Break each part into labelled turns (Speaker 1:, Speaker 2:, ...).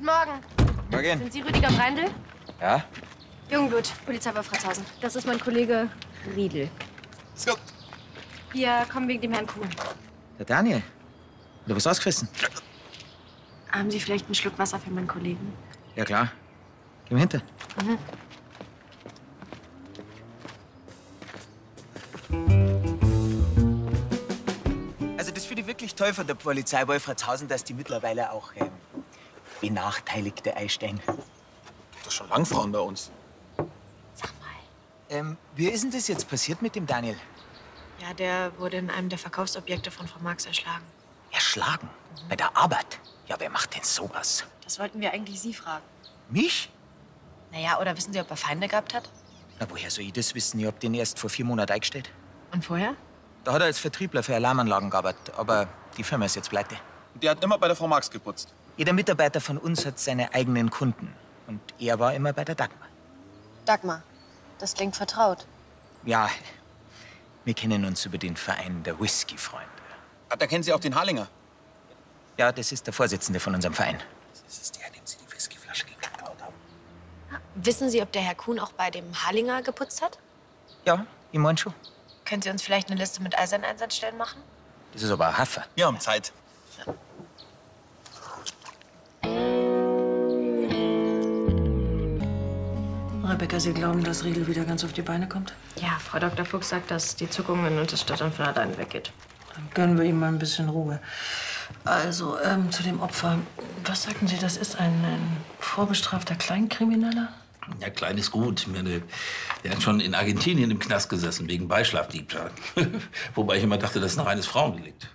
Speaker 1: Morgen.
Speaker 2: Morgen.
Speaker 1: Sind Sie Rüdiger Breindl?
Speaker 2: Ja?
Speaker 1: Jungblut, Polizei Wolfratshausen. Das ist mein Kollege Riedel.
Speaker 2: So.
Speaker 1: Wir kommen wegen dem Herrn Kuhn.
Speaker 2: Der Daniel. Hat er was ausgefressen?
Speaker 1: Haben Sie vielleicht einen Schluck Wasser für meinen Kollegen?
Speaker 2: Ja, klar. Geh mal hinter.
Speaker 1: Mhm.
Speaker 3: Also das finde ich wirklich toll von der Polizei Wolfratshausen, dass die mittlerweile auch Benachteiligte einstellen.
Speaker 4: Das ist schon lang Frauen bei uns.
Speaker 1: Sag mal.
Speaker 3: Wie ist denn das jetzt passiert mit dem Daniel?
Speaker 1: Ja, der wurde in einem der Verkaufsobjekte von Frau Marx erschlagen.
Speaker 3: Erschlagen? Bei der Arbeit? Ja, wer macht denn sowas?
Speaker 1: Das wollten wir eigentlich Sie fragen.
Speaker 3: Mich?
Speaker 1: Naja, oder wissen Sie, ob er Feinde gehabt hat?
Speaker 3: Na, woher soll ich das wissen? Ich hab den erst vor 4 Monaten eingestellt.
Speaker 1: Und vorher?
Speaker 3: Da hat er als Vertriebler für Alarmanlagen gearbeitet, aber die Firma ist jetzt pleite.
Speaker 4: Der hat immer bei der Frau Marx geputzt.
Speaker 3: Jeder Mitarbeiter von uns hat seine eigenen Kunden. Und er war immer bei der Dagmar.
Speaker 1: Dagmar, das klingt vertraut.
Speaker 3: Ja, wir kennen uns über den Verein der Whisky-Freunde.
Speaker 4: Ah, da kennen Sie auch den Harlinger.
Speaker 3: Ja, das ist der Vorsitzende von unserem Verein. Das ist der, dem Sie die Whiskyflasche geklaut haben.
Speaker 1: Wissen Sie, ob der Herr Kuhn auch bei dem Harlinger geputzt hat?
Speaker 3: Ja, ich mein schon.
Speaker 1: Können Sie uns vielleicht eine Liste mit all seinen Einsatzstellen machen?
Speaker 3: Das ist aber ein Hafer.
Speaker 4: Wir haben Zeit.
Speaker 5: Rebecca, Sie glauben, dass Riedel wieder ganz auf die Beine kommt?
Speaker 1: Ja, Frau Dr. Fuchs sagt, dass die Zuckungen und das Stottern von allein weggeht.
Speaker 5: Dann gönnen wir ihm mal ein bisschen Ruhe. Also, zu dem Opfer. Was sagten Sie, das ist ein vorbestrafter Kleinkrimineller?
Speaker 6: Ja, klein ist gut. Ich meine, der hat schon in Argentinien im Knast gesessen, wegen Beischlafdiebstahl. Wobei ich immer dachte, das ist ein reines Frauendelikt.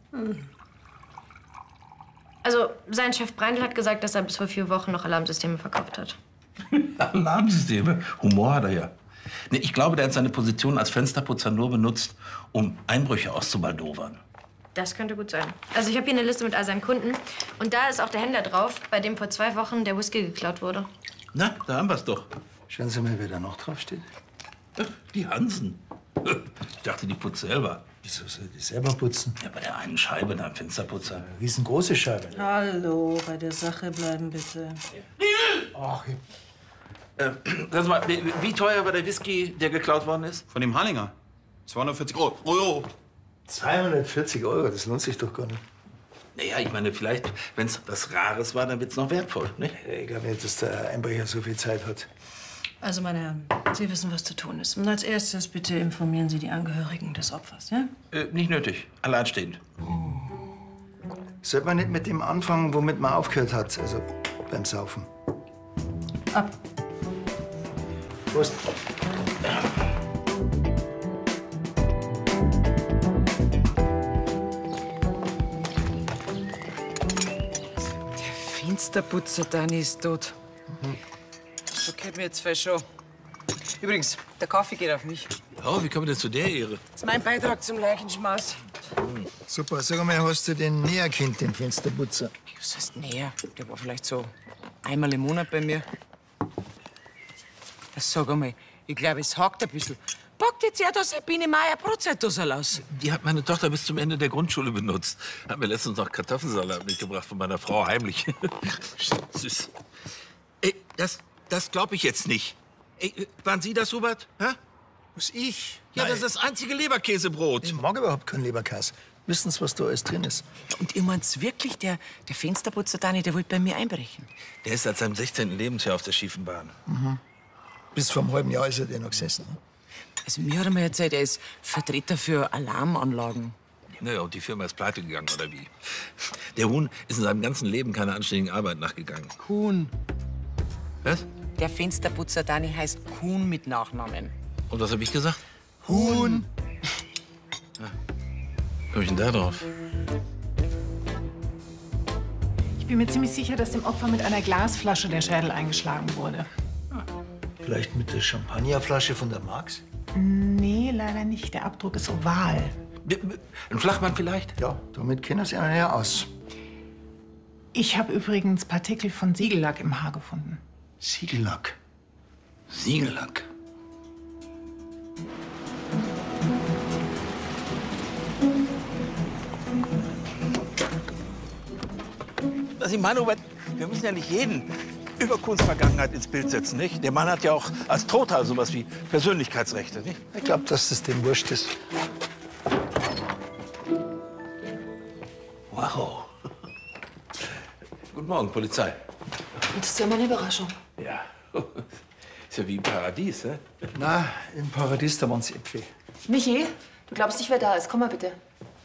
Speaker 1: Also, sein Chef Breindl hat gesagt, dass er bis vor 4 Wochen noch Alarmsysteme verkauft hat.
Speaker 6: Alarmsysteme? Humor hat er ja. Nee, ich glaube, der hat seine Position als Fensterputzer nur benutzt, um Einbrüche auszubaldowern.
Speaker 1: Das könnte gut sein. Also, ich habe hier eine Liste mit all seinen Kunden. Und da ist auch der Händler drauf, bei dem vor 2 Wochen der Whisky geklaut wurde.
Speaker 6: Na, da haben wir's doch.
Speaker 7: Schauen Sie mal, wer da noch draufsteht.
Speaker 6: Die Hansen. Ich dachte, die putzt selber.
Speaker 7: Wieso soll die selber putzen?
Speaker 6: Ja, bei der einen Scheibe, da am Fensterputzer.
Speaker 7: Eine riesengroße Scheibe. Ne?
Speaker 5: Hallo, bei der Sache bleiben bitte.
Speaker 7: Ach,
Speaker 6: Sag mal, wie teuer war der Whisky, der geklaut worden ist?
Speaker 4: Von dem Harlinger. 240 Euro.
Speaker 7: 240 Euro, das lohnt sich doch gar nicht.
Speaker 6: Naja, ich meine, vielleicht, wenn es was Rares war, dann wird's noch wertvoll, nicht?
Speaker 7: Ich glaube nicht, dass der Einbrecher so viel Zeit hat.
Speaker 5: Also, meine Herren, Sie wissen, was zu tun ist. Und als erstes bitte informieren Sie die Angehörigen des Opfers, ja?
Speaker 6: Nicht nötig. Alleinstehend.
Speaker 7: Sollte man nicht mit dem anfangen, womit man aufgehört hat, also beim Saufen?
Speaker 5: Ab.
Speaker 7: Prost.
Speaker 8: Fensterputzer Dani ist tot. So kennt mir jetzt voll schon. Übrigens, der Kaffee geht auf mich.
Speaker 6: Oh, wie kommen wir denn zu der Ehre?
Speaker 8: Das ist mein Beitrag zum Leichenschmaus.
Speaker 7: Super, sag mal, hast du den näher kennt, den Fensterputzer?
Speaker 8: Was heißt näher? Der war vielleicht so einmal im Monat bei mir. Sag einmal, ich glaube, es hakt ein bisschen. Packt jetzt ja das Sabine Meier Brotzeitdosserl aus.
Speaker 6: Die hat meine Tochter bis zum Ende der Grundschule benutzt. Hat mir letztens noch Kartoffelsalat mitgebracht von meiner Frau heimlich. Süß. Ey, das glaube ich jetzt nicht. Ey, waren Sie das, Hubert? Hä?
Speaker 7: Was, ich?
Speaker 6: Ja,
Speaker 7: Nein.
Speaker 6: das ist das einzige Leberkäsebrot.
Speaker 7: Ich mag überhaupt keinen Leberkäse. Wissen Sie, was da alles drin ist?
Speaker 8: Und ihr meint's wirklich, der Fensterputzer Dani, der wollte bei mir einbrechen?
Speaker 6: Der ist seit seinem 16. Lebensjahr auf der schiefen Bahn.
Speaker 7: Bis vor einem halben Jahr ist er der noch gesessen. Ne?
Speaker 8: Also mir hat er mal erzählt, er ist Vertreter für Alarmanlagen.
Speaker 6: Naja, und die Firma ist pleite gegangen, oder wie? Der Huhn ist in seinem ganzen Leben keiner anständigen Arbeit nachgegangen.
Speaker 8: Kuhn.
Speaker 6: Was?
Speaker 8: Der Fensterputzer Dani heißt Kuhn mit Nachnamen.
Speaker 6: Und was habe ich gesagt?
Speaker 7: Huhn!
Speaker 6: Komm ich denn da drauf?
Speaker 9: Ich bin mir ziemlich sicher, dass dem Opfer mit einer Glasflasche der Schädel eingeschlagen wurde.
Speaker 7: Vielleicht mit der Champagnerflasche von der Marx?
Speaker 9: Nee, leider nicht. Der Abdruck ist oval.
Speaker 6: Ein Flachmann vielleicht?
Speaker 7: Ja, damit kennen Sie einen ja aus.
Speaker 9: Ich habe übrigens Partikel von Siegellack im Haar gefunden.
Speaker 7: Siegellack.
Speaker 6: Siegellack. Was ich meine, Hubert, Wir müssen ja nicht jeden über Kuhns Vergangenheit ins Bild setzen, nicht? Der Mann hat ja auch als Toter sowas wie Persönlichkeitsrechte, nicht?
Speaker 7: Ich glaube, dass das dem wurscht ist.
Speaker 6: Wow. Guten Morgen, Polizei.
Speaker 5: Das ist ja mal eine Überraschung.
Speaker 6: Ja. Ist ja wie im Paradies, ne?
Speaker 7: Na, im Paradies, da waren's Äpfel.
Speaker 10: Michi, du glaubst nicht, wer da ist. Komm mal bitte.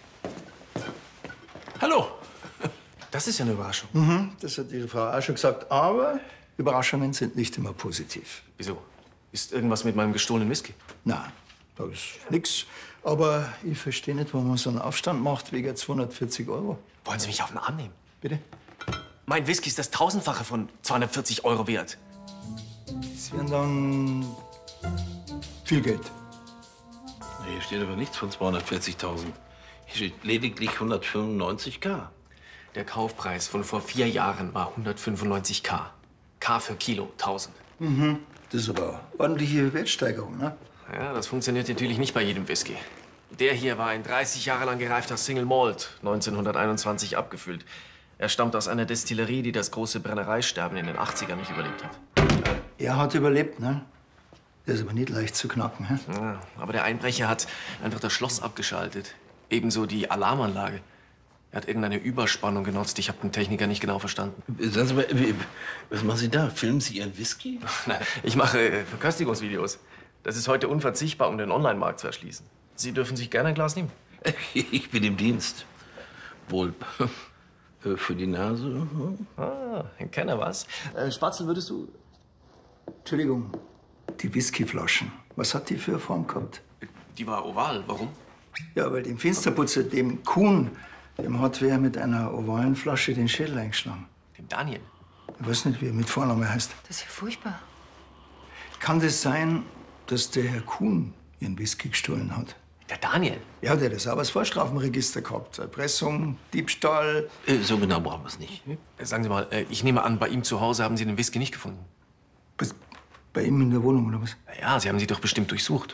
Speaker 6: Hallo.
Speaker 11: Das ist ja eine Überraschung.
Speaker 7: Mhm, das hat Ihre Frau auch schon gesagt. Aber Überraschungen sind nicht immer positiv.
Speaker 11: Wieso? Ist irgendwas mit meinem gestohlenen Whisky?
Speaker 7: Nein, da ist nix. Aber ich verstehe nicht, warum man so einen Aufstand macht wegen 240 €.
Speaker 11: Wollen Sie mich auf den Arm nehmen?
Speaker 7: Bitte?
Speaker 11: Mein Whisky ist das Tausendfache von 240 € wert.
Speaker 7: Das wären dann viel Geld.
Speaker 6: Hier steht aber nichts von 240.000. Hier steht lediglich 195.000.
Speaker 11: Der Kaufpreis von vor 4 Jahren war 195.000. K für Kilo, 1000.
Speaker 7: Mhm. Das ist aber eine ordentliche Wertsteigerung, ne?
Speaker 11: Ja, das funktioniert natürlich nicht bei jedem Whisky. Der hier war ein 30 Jahre lang gereifter Single Malt, 1921 abgefüllt. Er stammt aus einer Destillerie, die das große Brennereisterben in den 80ern nicht überlebt hat.
Speaker 7: Er hat überlebt, ne? Der ist aber nicht leicht zu knacken, hä?
Speaker 11: Ja, aber der Einbrecher hat einfach das Schloss abgeschaltet. Ebenso die Alarmanlage. Er hat irgendeine Überspannung genutzt. Ich habe den Techniker nicht genau verstanden.
Speaker 6: Sagen Sie mal, was machen Sie da? Filmen Sie Ihren Whisky?
Speaker 11: Nein, ich mache Verköstigungsvideos. Das ist heute unverzichtbar, um den Online-Markt zu erschließen. Sie dürfen sich gerne ein Glas nehmen.
Speaker 6: Ich bin im Dienst. Wohl für die Nase.
Speaker 11: Ah, ein Kenner was?
Speaker 7: Spatzel, würdest du... Entschuldigung, die Whiskyflaschen. Was hat die für eine Form gehabt?
Speaker 11: Die war oval. Warum?
Speaker 7: Ja, weil dem Fensterputzer, dem Kuhn, dem hat wer mit einer ovalen Flasche den Schädel eingeschlagen.
Speaker 11: Dem Daniel?
Speaker 7: Ich weiß nicht, wie er mit Vorname heißt.
Speaker 10: Das ist ja furchtbar.
Speaker 7: Kann das sein, dass der Herr Kuhn ihren Whisky gestohlen hat?
Speaker 11: Der Daniel?
Speaker 7: Ja, der hat das auch als Vorstrafenregister gehabt. Erpressung, Diebstahl.
Speaker 6: So genau brauchen wir es nicht.
Speaker 11: Sagen Sie mal, ich nehme an, bei ihm zu Hause haben Sie den Whisky nicht gefunden.
Speaker 7: Bei ihm in der Wohnung, oder was?
Speaker 11: Ja, Sie haben sie doch bestimmt durchsucht.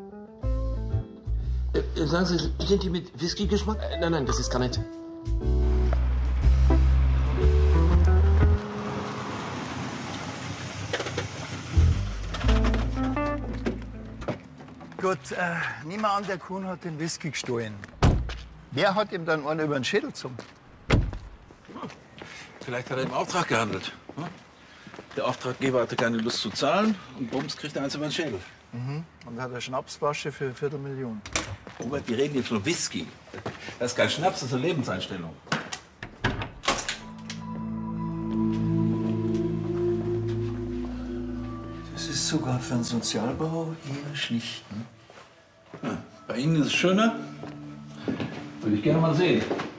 Speaker 6: Sagen Sie, sind die mit Whisky-Geschmack?
Speaker 11: Nein, das ist gar nicht.
Speaker 7: Gut, nehmen wir an, der Kuhn hat den Whisky gestohlen. Wer hat ihm dann einen über den Schädel gezogen?
Speaker 6: Vielleicht hat er im Auftrag gehandelt. Der Auftraggeber hatte keine Lust zu zahlen und bums kriegt er eins über den Schädel.
Speaker 7: Mhm. Und hat eine Schnapsflasche für 250.000.
Speaker 6: Robert, wir reden jetzt von Whisky. Das ist kein Schnaps, das ist eine Lebenseinstellung.
Speaker 7: Das ist sogar für einen Sozialbau eher schlicht. Ne?
Speaker 6: Ja, bei Ihnen ist es schöner. Würde ich gerne mal sehen.